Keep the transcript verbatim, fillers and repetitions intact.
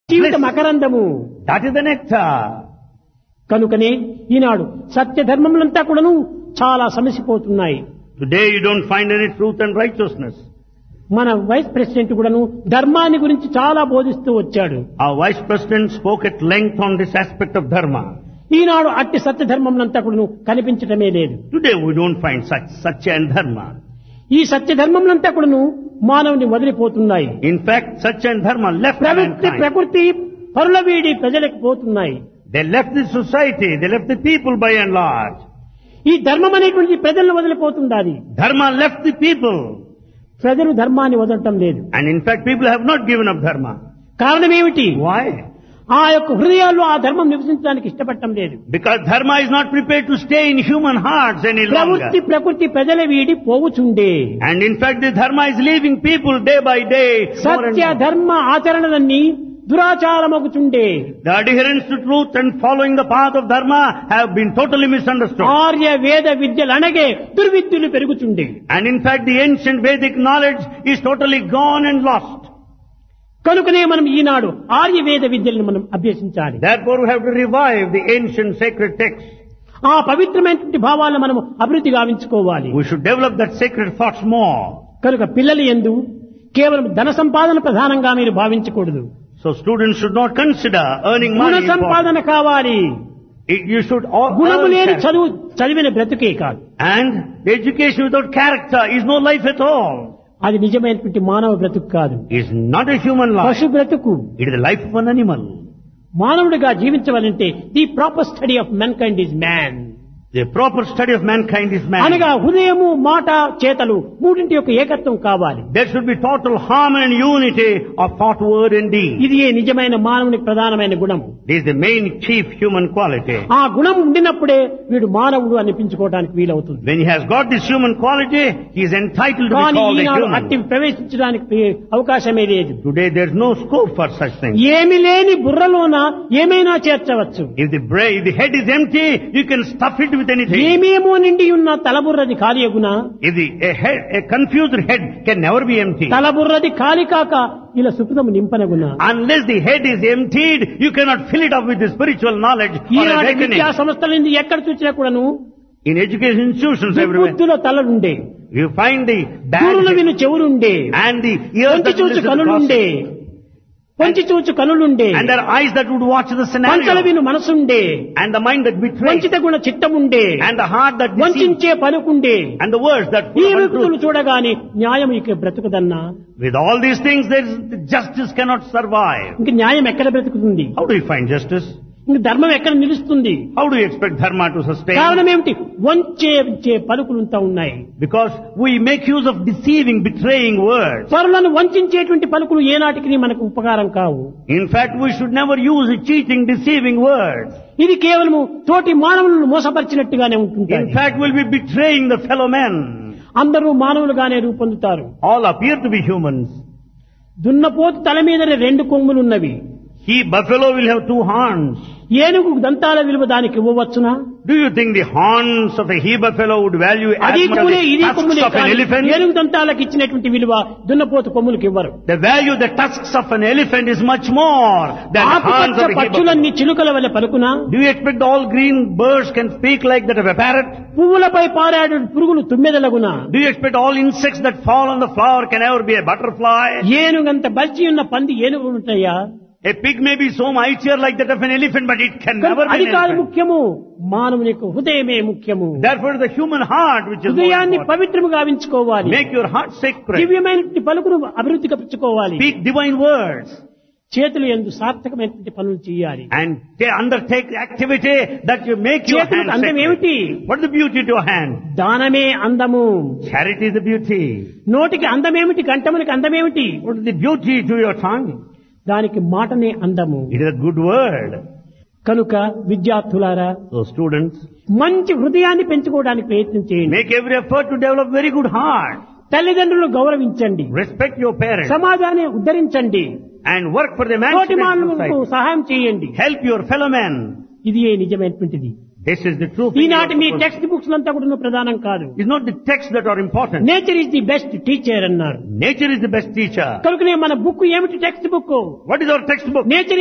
Jeevitha మకరందము. That is the nectar. కనుకనే ఈనాడు సత్య ధర్మములంతా కూడాను చాలా సమసిపోతున్నాయి. Today you don't find any truth and righteousness. మన vice president కూడాను ధర్మాన్ని గురించి చాలా బోధిస్తూ వచ్చాడు. Our vice president spoke at length on this aspect of dharma. ఈనాడు అట్టి సత్య ధర్మములంతా కూడాను కనిపించటమే లేదు. Today we don't find such satya and dharma. ఈ సత్య ధర్మములంతా కూడాను మానవుని వదిలిపోతున్నాయి. In fact, satya and dharma left ప్రవృత్తి mankind. ప్రకృతి పరుల వీడి ప్రజలకు పోతున్నాయి. They left the society, they left the people by and large. ఈ ధర్మం అనేటువంటి ప్రజలను వదిలిపోతుంది. Dharma left the people. ప్రజలు ధర్మాన్ని వదలటం లేదు. And in fact, people have not given up dharma. కారణం ఏమిటి? Why? ఆ యొక్క హృదయాల్లో ఆ ధర్మం నివసించడానికి ఇష్టపడటం లేదు. Because dharma is not prepared to stay in human hearts any ప్రవృత్తి longer. ప్రకృతి ప్రజల వీడి పోవుచుండే. And in fact, the dharma is leaving people day by day. more and Satya more. ధర్మ ఆచరణలన్నీ దురాచారమగుచుండే. The adherence to truth and following the path of dharma have been totally misunderstood. Arya వేద విద్యలు అనగే దుర్విద్యులు పెరుగుచుండే. And in fact, the ancient Vedic knowledge is totally gone and lost. కనుకనే మనం ఈనాడు ఆర్య వేద విద్యలను మనం అభ్యసించాలి. Therefore, we have to revive the ancient sacred texts. ఆ పవిత్రమైనటువంటి భావాలను మనం అభివృద్ధి గావించుకోవాలి. We should develop that sacred thoughts more. కనుక పిల్లలు యందు కేవలం ధన సంపాదన ప్రధానంగా మీరు భావించకూడదు. So students should not consider earning Guna money. సంపాదన important. కావాలి. It- You should all గుణము earn లేని character. చదువు చదివిన బ్రతుకే కాదు. And the education without character is no life at all. అది నిజమైనటువంటి మానవ బ్రతుకు కాదు. It is not a human life. పశు బ్రతుకు. It is the life of an animal. మానవుడిగా జీవించవాలంటే the proper study of men kind is man. The proper study of mankind is man. అనగా హృదయము మాట చేతలు మూడింటి యొక్క ఏకత్వం కావాలి. There should be total harmony and unity of thought, word and deed. ఇది ఏ నిజమైన మానవునికి ప్రధానమైన గుణం. This is the main chief human quality. ఆ గుణం ఉండినప్పుడే వీడు మానవుడు అనిపించుకోవడానికి వీలవుతుంది. When he has got this human quality, he is entitled to be కానీ called a ఈనాడు అట్టి human. ప్రవేశించడానికి అవకాశమే లేదు. Today there is no scope for such things. ఏమి లేని బుర్రలోన ఏమైనా చేర్చవచ్చు. If the brain, if the head is empty, you can stuff it with anything. ఏమేమో నిండి ఉన్న తలబుర్రది ఖాళీ అగునా. If the, a head, a confused head can never be empty. తలబుర్రది ఖాళీ కాక ఇలా సుఖము నింపనగునా. Unless the head is emptied, you cannot fill it up with the spiritual knowledge or ఈనాటి awakening. విద్యా సంస్థల నుండి ఎక్కడ చూసినా కూడాను In education institutions everywhere, దుర్బుద్ధుల తలలుండే, you find the bad దూరులు head విను చెవులుండే, and the ears పొంచి that will చూచు listen to కనులుండే, gossip, పొంచి చూచు కనులుండే, and there are eyes that would watch the పంచల scenario, విను మనసుండే, and the mind that betrays, వంచిత Guna చిత్తముండే, and the heart that deceives, వంచించే పలుకుండే. and the words that ఈ full of వ్యక్తులు untruth. చూడగానే న్యాయం ఇక బ్రతుకుదన్నా. With all these things, there is, justice cannot survive. ఇంక న్యాయం ఎక్కడ బ్రతుకుతుంది? How do you find justice? ఇంక ధర్మం ఎక్కడ నిలుస్తుంది? How do you expect dharma to sustain? కారణం ఏమిటి? వంచే వంచే పలుకులుంతా ఉన్నాయి. Because we make use of deceiving, betraying words. పరులను వంచేటువంటి పలుకులు ఏనాటికి మనకు ఉపకారం కావు. In fact, we should never use cheating, deceiving words. ఇది కేవలము తోటి మానవులను మోసపరిచినట్టుగానే ఉంటుంది. In fact, we'll be betraying the fellow men. అందరూ మానవులుగానే రూపొందుతారు. All appear to be humans. దున్నపోతు తల మీదనే రెండు కొమ్ములున్నవి. He, buffalo, will have two horns. ఏనుగు దంతాల విలువ దానికి ఇవ్వవచ్చునా? Do you think the horns of a he buffalo would value as అది much as కొమ్ములే ఇది the tusks కొమ్ములే of an కానీ elephant? ఏనుగు దంతాలకు ఇచ్చినటువంటి విలువ దున్నపోతు కొమ్ములకు ఇవ్వరు. The value of the tusks of an elephant is much more than the horns ఆకుపచ్చ of a he buffalo. పక్షులన్నీ చిలుకల వల్ల పలుకునా? Do you expect all green birds can speak like that of a parrot? పువ్వులపై పారాడు పురుగులు తుమ్మెదలగునా? Do you expect all insects that fall on the flower can ever be a butterfly? ఏనుగంత బలిచి ఉన్న పంది ఏనుగు ఉంటాయా? A pig may be so mightier like that of an elephant, but it can never be అది an కాదు elephant. ముఖ్యము. మానవుని యొక్క హృదయమే ముఖ్యము. Therefore, the human heart, which is more హృదయాన్ని important. పవిత్రముగా గావించుకోవాలి. Make your heart sacred. దివ్యమైనటువంటి పలుకును అభివృద్ధిగా పెంచుకోవాలి. Speak divine words. చేతులు ఎందు సార్థకమైనటువంటి పనులు చేయాలి. And ta- undertake activity that you make your చేతులకు hand అందం sacred. ఏమిటి? What is the beauty to your hand? దానమే అందము. Charity is the beauty. నోటికి అందమేమిటి? కంఠమునికి అందమేమిటి? What is the beauty to your tongue? దానికి మాటనే అందము. It is a good word. కనుక విద్యార్థులారా, So students, మంచి హృదయాన్ని పెంచుకోవడానికి ప్రయత్నం చేయండి. make every effort to develop very good heart. తల్లిదండ్రులను గౌరవించండి. Respect your parents. సమాజాన్ని ఉద్ధరించండి. And work for the తోటి emancipation of మానవులకు society. సహాయం చేయండి. Help your fellow men. ఇది ఏ నిజమైనటువంటిది. This is the truth. ఈనాటి మీ టెక్స్ట్ బుక్స్ అంతా కూడా ప్రధానం కాదు. It's not the texts that are important. Nature is the best teacher అన్నారు. Nature is the best teacher. కనుకనే మన బుక్ ఏమిటి? Text book. What is our textbook? Nature